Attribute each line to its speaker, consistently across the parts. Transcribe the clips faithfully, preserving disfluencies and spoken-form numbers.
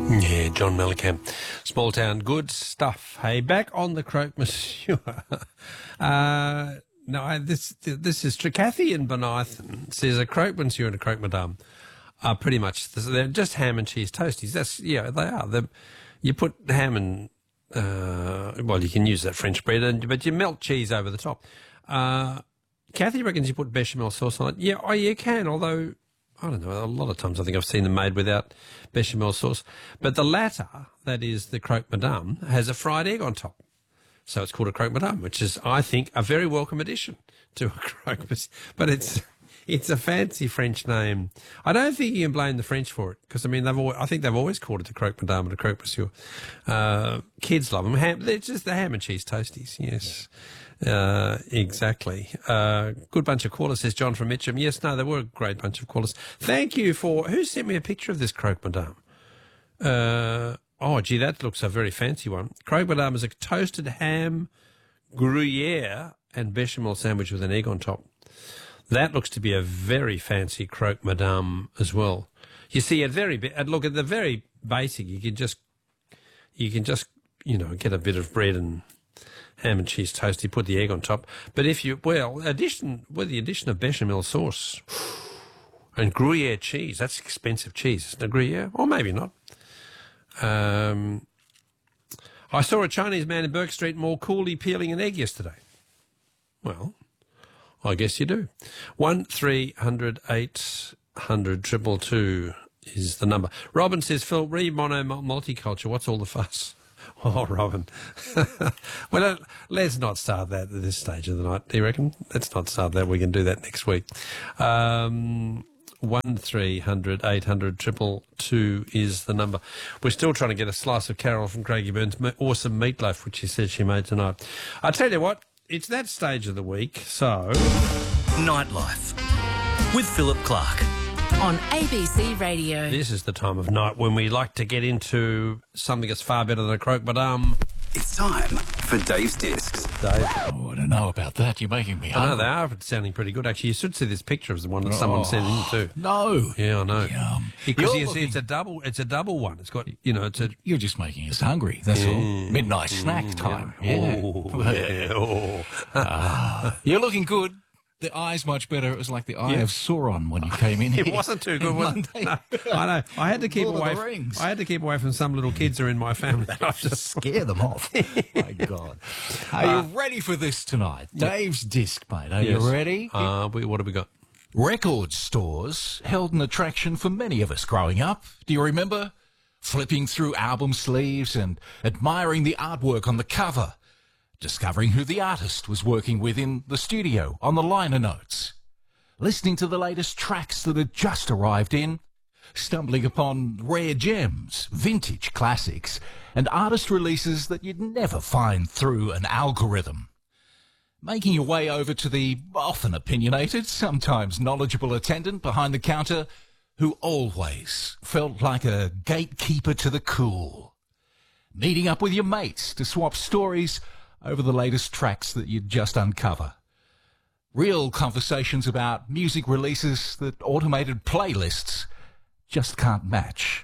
Speaker 1: Yeah, John Mellencamp. Small town, good stuff. Hey, back on the Croque Monsieur. uh, no, I, this this is Kathy in Bonython says a Croque Monsieur and a Croque Madame are pretty much, they're just ham and cheese toasties. That's, yeah, they are. They're, you put ham and, uh, well, you can use that French bread, and, but you melt cheese over the top. Uh, Kathy reckons you put bechamel sauce on it. Yeah, oh, you can, although, I don't know, a lot of times I think I've seen them made without bechamel sauce. But the latter, that is the Croque Madame, has a fried egg on top. So it's called a Croque Madame, which is, I think, a very welcome addition to a Croque. But it's it's a fancy French name. I don't think you can blame the French for it, because, I mean, they've always, I think they've always called it the Croque Madame and the Croque Monsieur. Uh, kids love them. Ham, they're just the ham and cheese toasties, yes. Uh, exactly. Uh, good bunch of callers, says John from Mitcham. Yes, no, they were a great bunch of callers. Thank you for, who sent me a picture of this Croque Madame? Uh, oh, gee, that looks a very fancy one. Croque Madame is a toasted ham, Gruyere and bechamel sandwich with an egg on top. That looks to be a very fancy Croque Madame as well. You see, at very, at look at the very basic, you can just, you can just, you know, get a bit of bread and ham and cheese toast, you put the egg on top. But if you, well, addition, with the addition of bechamel sauce and Gruyere cheese, that's expensive cheese, isn't it, Gruyere? Or maybe not. Um, I saw a Chinese man in Burke Street more coolly peeling an egg yesterday. Well, I guess you do. One three hundred eight hundred triple two is the number. Robin says, Phil, re-mono multicultural, what's all the fuss? Oh, Robin. Well, let's not start that at this stage of the night, do you reckon? Let's not start that. We can do that next week. Um, one three hundred eight hundred triple two is the number. We're still trying to get a slice of Carol from Craigie Burns' awesome meatloaf, which she said she made tonight. I tell you what, it's that stage of the week, so...
Speaker 2: Nightlife with Philip Clark.
Speaker 3: On A B C Radio.
Speaker 1: This is the time of night when we like to get into something that's far better than a Croque Madame.
Speaker 2: It's time for Dave's Discs.
Speaker 1: Dave.
Speaker 4: Oh, I don't know about that. You're making me
Speaker 1: I know,
Speaker 4: hungry.
Speaker 1: they are sounding pretty good. Actually, you should see this picture of the one that someone sent in too.
Speaker 4: No.
Speaker 1: Yeah, I know.
Speaker 4: Yum.
Speaker 1: Because
Speaker 4: You're
Speaker 1: you see,
Speaker 4: looking-
Speaker 1: it's a double. It's a double one. It's got, you know, it's a.
Speaker 4: You're just making us hungry, that's all. Midnight snack time. Yeah.
Speaker 1: Oh, yeah. Oh.
Speaker 4: Ah, you're looking good. The eye's much better. It was like the eye
Speaker 1: Yeah.
Speaker 4: of Sauron when you came in here.
Speaker 1: It wasn't too good, was it?
Speaker 4: Monday.
Speaker 1: No, I know. I had to keep
Speaker 4: Lord of
Speaker 1: away.
Speaker 4: the Rings.
Speaker 1: I had to keep away from some little kids who are in my family. I just
Speaker 4: Scare them off. My God. Are you ready for this tonight? Dave's Disc, mate. Are
Speaker 1: Yes.
Speaker 4: you ready?
Speaker 1: Uh, we, what have we got?
Speaker 4: Record stores held an attraction for many of us growing up. Do you remember? Flipping through album sleeves and admiring the artwork on the cover. Discovering who the artist was working with in the studio on the liner notes. Listening to the latest tracks that had just arrived in. Stumbling upon rare gems, vintage classics, and artist releases that you'd never find through an algorithm. Making your way over to the often opinionated, sometimes knowledgeable attendant behind the counter who always felt like a gatekeeper to the cool. Meeting up with your mates to swap stories over the latest tracks that you'd just uncover. Real conversations about music releases that automated playlists just can't match.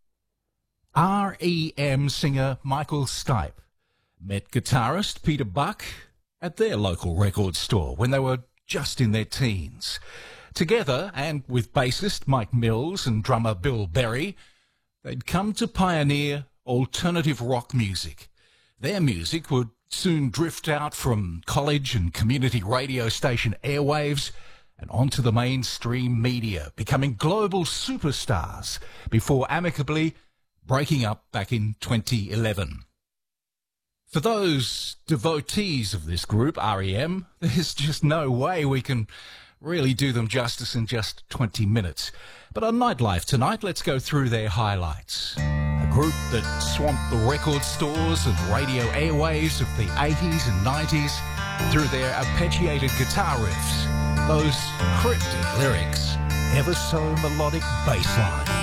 Speaker 4: R E M singer Michael Stipe met guitarist Peter Buck at their local record store when they were just in their teens. Together, and with bassist Mike Mills and drummer Bill Berry, they'd come to pioneer alternative rock music. Their music would soon drift out from college and community radio station airwaves and onto the mainstream media, becoming global superstars before amicably breaking up back in twenty eleven. For those devotees of this group, R E M, there's just no way we can really do them justice in just twenty minutes. But on Nightlife tonight, let's go through their highlights. A group that swamped the record stores and radio airwaves of the eighties and nineties through their arpeggiated guitar riffs, those cryptic lyrics, ever so melodic bass line.